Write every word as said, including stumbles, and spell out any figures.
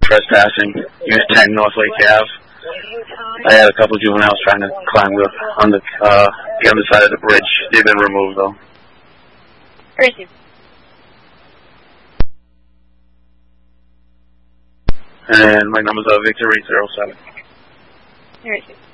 trespassing, Unit ten North Lake Ave. I had a couple of juveniles trying to climb the, on the, uh, the other side of the bridge. They've been removed, though. Receive. And my number's uh, Victory zero seven. Receive.